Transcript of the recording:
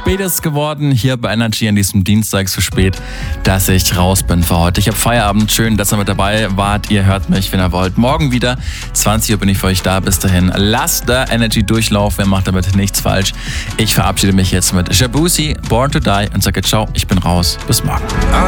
spät ist es geworden, hier bei Energy an diesem Dienstag so spät, dass ich raus bin für heute. Ich habe Feierabend, schön, dass ihr mit dabei wart. Ihr hört mich, wenn ihr wollt. Morgen wieder, 20 Uhr bin ich für euch da. Bis dahin, lasst da Energy durchlaufen, ihr macht damit nichts falsch. Ich verabschiede mich jetzt mit Jabusi, Born to Die und sage ciao, ich bin raus. Bis morgen.